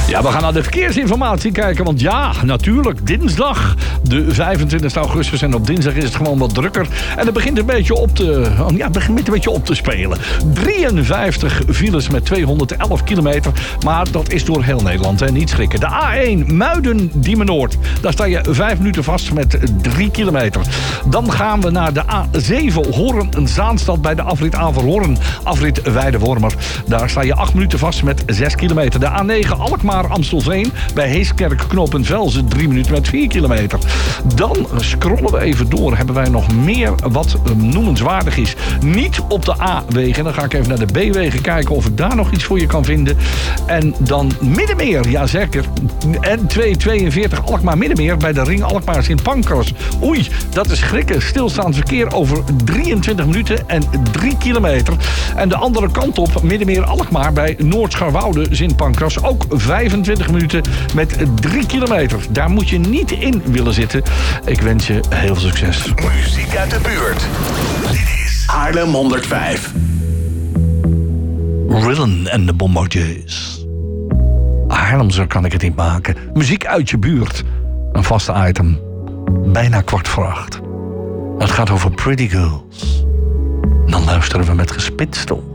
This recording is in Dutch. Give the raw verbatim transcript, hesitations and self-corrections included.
Ja, we gaan naar de verkeersinformatie kijken. Want ja, natuurlijk, dinsdag, de vijfentwintigste augustus. En op dinsdag is het gewoon wat drukker. En het begint een beetje op te, ja, het begint een beetje op te spelen. drieënvijftig files met tweehonderdelf kilometer. Maar dat is door heel Nederland, hè. Niet schrikken. De A één, Muiden-Diemen-Noord. Daar sta je vijf minuten vast met drie kilometer. Dan gaan we naar de A zeven, Hoorn-Zaanstad bij de afrit Averhoorn. Afrit Weidewormer. Daar sta je acht minuten vast met zes kilometer. De A negen, Alkmaar-Amstelveen bij Heeskerk knooppunt Velzen. drie minuten met vier kilometer. Dan scrollen we even door. Hebben wij nog meer wat noemenswaardig is. Niet op de A-wegen. Dan ga ik even naar de B-wegen kijken of ik daar nog iets voor je kan vinden. En dan Middenmeer, ja zeker. N tweehonderdtweeënveertig Alkmaar-Middenmeer bij de ring Alkmaar-Sint Pancras. Oei, dat is schrikken. Stilstaand verkeer over drieëntwintig minuten en drie kilometer. En de andere kant op, Middenmeer-Alkmaar bij Noord-Scharwoude-Sint Pancras. Ook vijfentwintig minuten met drie kilometer. Daar moet je niet in willen zitten. Ik wens je heel veel succes. Muziek uit de buurt. Dit is Haarlem honderdvijf. Rillen en de Bombardiers. Haarlemser kan ik het niet maken. Muziek uit je buurt. Een vaste item. Bijna kwart voor acht. Het gaat over Pretty Girls. Dan luisteren we met gespitst op.